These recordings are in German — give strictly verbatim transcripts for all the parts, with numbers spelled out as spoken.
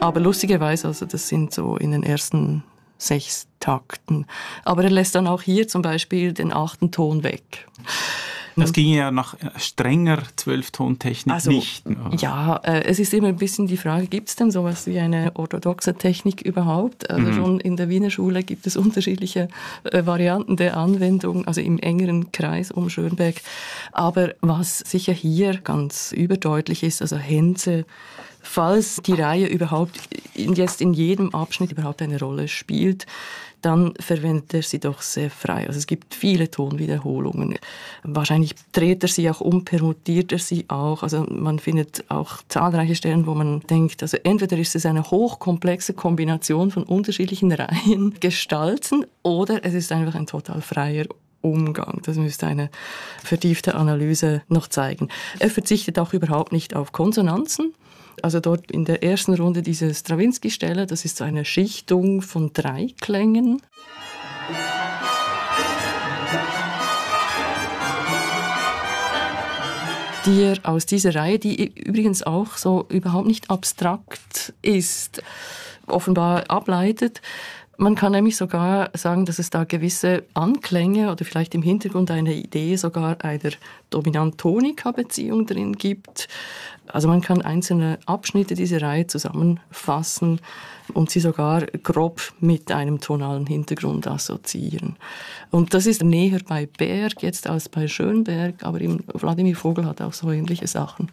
Aber lustigerweise, also das sind so in den ersten sechs Takten. Aber er lässt dann auch hier zum Beispiel den achten Ton weg. Das ging ja nach strenger Zwölftontechnik also, nicht. Oder? Ja, äh, es ist immer ein bisschen die Frage, gibt es denn sowas wie eine orthodoxe Technik überhaupt? Also mhm. schon in der Wiener Schule gibt es unterschiedliche äh, Varianten der Anwendung, also im engeren Kreis um Schönberg. Aber was sicher hier ganz überdeutlich ist, also Henze, falls die Reihe überhaupt jetzt in jedem Abschnitt überhaupt eine Rolle spielt, dann verwendet er sie doch sehr frei. Also es gibt viele Tonwiederholungen. Wahrscheinlich dreht er sie auch um, permutiert er sie auch. Also man findet auch zahlreiche Stellen, wo man denkt, also entweder ist es eine hochkomplexe Kombination von unterschiedlichen Reihen Gestalten oder es ist einfach ein total freier Umgang. Das müsste eine vertiefte Analyse noch zeigen. Er verzichtet auch überhaupt nicht auf Konsonanzen. Also dort in der ersten Runde diese Stravinsky-Stelle, das ist so eine Schichtung von drei Klängen. Die er aus dieser Reihe, die übrigens auch so überhaupt nicht abstrakt ist, offenbar ableitet. Man kann nämlich sogar sagen, dass es da gewisse Anklänge oder vielleicht im Hintergrund eine Idee sogar einer Dominant-Tonika-Beziehung drin gibt. Also man kann einzelne Abschnitte dieser Reihe zusammenfassen und sie sogar grob mit einem tonalen Hintergrund assoziieren. Und das ist näher bei Berg jetzt als bei Schönberg, aber eben Wladimir Vogel hat auch so ähnliche Sachen.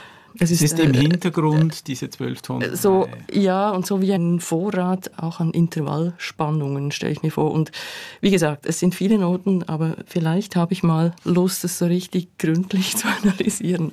Es ist, ist im äh, Hintergrund äh, diese Zwölfton. So, ja, und so wie ein Vorrat auch an Intervallspannungen, stelle ich mir vor. Und wie gesagt, es sind viele Noten, aber vielleicht habe ich mal Lust, es so richtig gründlich zu analysieren.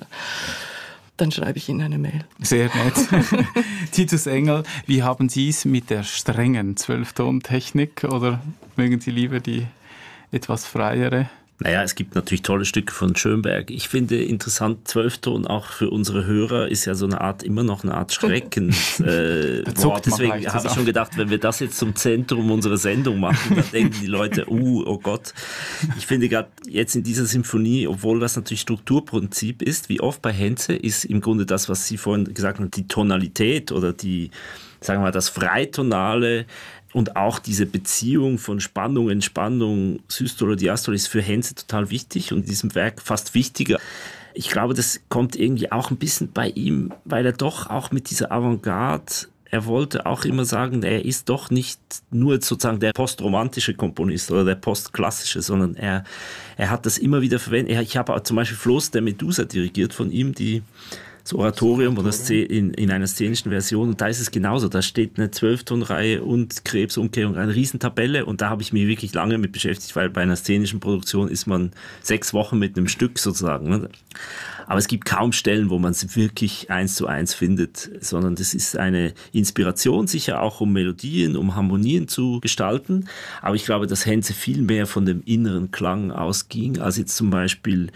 Dann schreibe ich Ihnen eine Mail. Sehr nett. Titus Engel, wie haben Sie es mit der strengen Zwölftontechnik oder mögen Sie lieber die etwas freiere? Naja, es gibt natürlich tolle Stücke von Schönberg. Ich finde interessant, Zwölfton auch für unsere Hörer ist ja so eine Art, immer noch eine Art Schreckenswort. Äh, Deswegen habe ich schon gedacht, wenn wir das jetzt zum Zentrum unserer Sendung machen, dann denken die Leute, uh, oh Gott. Ich finde gerade jetzt in dieser Symphonie, obwohl das natürlich Strukturprinzip ist, wie oft bei Henze, ist im Grunde das, was Sie vorhin gesagt haben, die Tonalität oder die, sagen wir mal, das Freitonale. Und auch diese Beziehung von Spannung, Entspannung, Systole, Diastole ist für Henze total wichtig und in diesem Werk fast wichtiger. Ich glaube, das kommt irgendwie auch ein bisschen bei ihm, weil er doch auch mit dieser Avantgarde, er wollte auch immer sagen, er ist doch nicht nur sozusagen der postromantische Komponist oder der postklassische, sondern er, er hat das immer wieder verwendet. Ich habe zum Beispiel Floß der Medusa dirigiert von ihm, die das Oratorium oder in, in einer szenischen Version, und da ist es genauso, da steht eine Zwölftonreihe und Krebsumkehrung, eine Riesentabelle, und da habe ich mich wirklich lange mit beschäftigt, weil bei einer szenischen Produktion ist man sechs Wochen mit einem Stück sozusagen, ne? Aber es gibt kaum Stellen, wo man es wirklich eins zu eins findet, sondern das ist eine Inspiration, sicher auch um Melodien, um Harmonien zu gestalten, aber ich glaube, dass Henze viel mehr von dem inneren Klang ausging, als jetzt zum Beispiel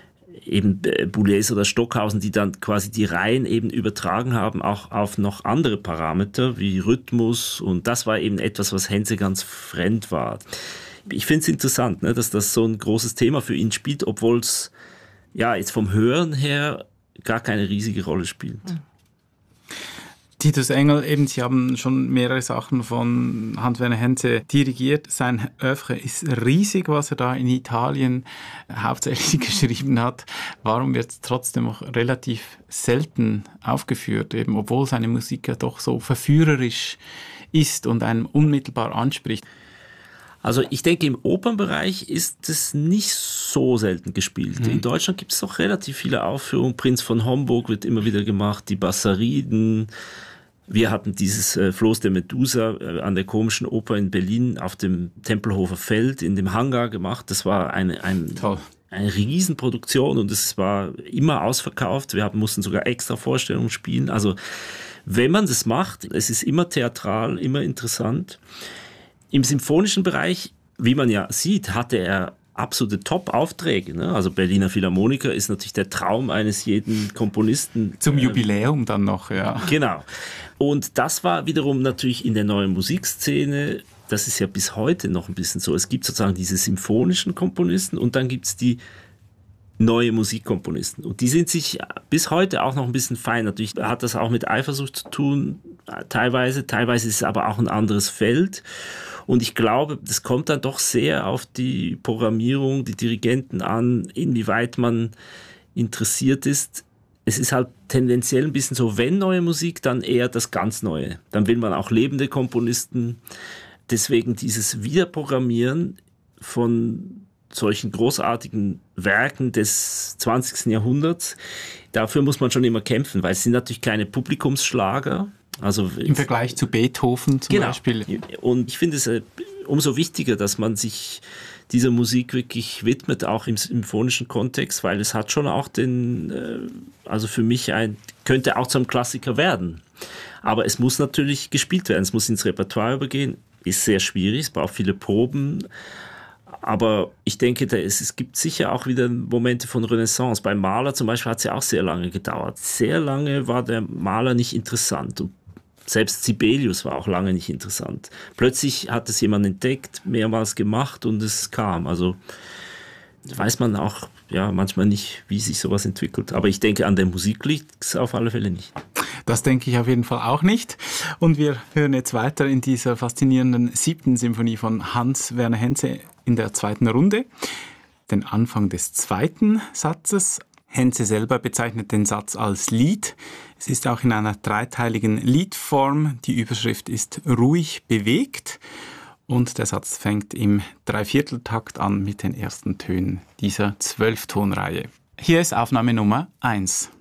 eben Boulez oder Stockhausen, die dann quasi die Reihen eben übertragen haben, auch auf noch andere Parameter wie Rhythmus, und das war eben etwas, was Henze ganz fremd war. Ich finde es interessant, ne, dass das so ein großes Thema für ihn spielt, obwohl es ja jetzt vom Hören her gar keine riesige Rolle spielt. Mhm. Titus Engel, eben, Sie haben schon mehrere Sachen von Hans-Werner Henze dirigiert. Sein Œuvre ist riesig, was er da in Italien hauptsächlich geschrieben hat. Warum wird es trotzdem noch relativ selten aufgeführt, eben, obwohl seine Musik ja doch so verführerisch ist und einen unmittelbar anspricht? Also ich denke, im Opernbereich ist es nicht so selten gespielt. Mhm. In Deutschland gibt es doch relativ viele Aufführungen. Prinz von Homburg wird immer wieder gemacht, die Bassariden. Wir hatten dieses äh, Floß der Medusa äh, an der Komischen Oper in Berlin auf dem Tempelhofer Feld in dem Hangar gemacht. Das war eine, ein, eine Riesenproduktion und es war immer ausverkauft. Wir haben, mussten sogar extra Vorstellungen spielen. Also wenn man das macht, es ist immer theatral, immer interessant. Im symphonischen Bereich, wie man ja sieht, hatte er absolute Top-Aufträge. Ne? Also Berliner Philharmoniker ist natürlich der Traum eines jeden Komponisten. Zum Jubiläum dann noch, ja. Genau. Und das war wiederum natürlich in der neuen Musikszene, das ist ja bis heute noch ein bisschen so. Es gibt sozusagen diese symphonischen Komponisten und dann gibt es die neue Musikkomponisten. Und die sind sich bis heute auch noch ein bisschen fein. Natürlich hat das auch mit Eifersucht zu tun, teilweise, teilweise ist es aber auch ein anderes Feld. Und ich glaube, das kommt dann doch sehr auf die Programmierung, die Dirigenten an, inwieweit man interessiert ist. Es ist halt tendenziell ein bisschen so, wenn neue Musik, dann eher das ganz Neue. Dann will man auch lebende Komponisten. Deswegen dieses Wiederprogrammieren von solchen großartigen Werken des zwanzigsten Jahrhunderts, dafür muss man schon immer kämpfen, weil es sind natürlich keine Publikumsschlager. Also im Vergleich zu Beethoven zum genau. Beispiel. Und ich finde es äh, umso wichtiger, dass man sich dieser Musik wirklich widmet, auch im symphonischen Kontext, weil es hat schon auch den, äh, also für mich ein, könnte auch zum Klassiker werden. Aber es muss natürlich gespielt werden, es muss ins Repertoire übergehen, ist sehr schwierig, es braucht viele Proben. Aber ich denke, da ist, es gibt sicher auch wieder Momente von Renaissance. Beim Mahler zum Beispiel hat es ja auch sehr lange gedauert. Sehr lange war der Maler nicht interessant. Und selbst Sibelius war auch lange nicht interessant. Plötzlich hat es jemand entdeckt, mehrmals gemacht und es kam. Also weiß man auch ja, manchmal nicht, wie sich sowas entwickelt. Aber ich denke, an der Musik liegt es auf alle Fälle nicht. Das denke ich auf jeden Fall auch nicht. Und wir hören jetzt weiter in dieser faszinierenden siebten Symphonie von Hans Werner Henze in der zweiten Runde. Den Anfang des zweiten Satzes. Henze selber bezeichnet den Satz als Lied. Es ist auch in einer dreiteiligen Liedform. Die Überschrift ist ruhig bewegt. Und der Satz fängt im Dreivierteltakt an mit den ersten Tönen dieser Zwölftonreihe. Hier ist Aufnahme Nummer eins.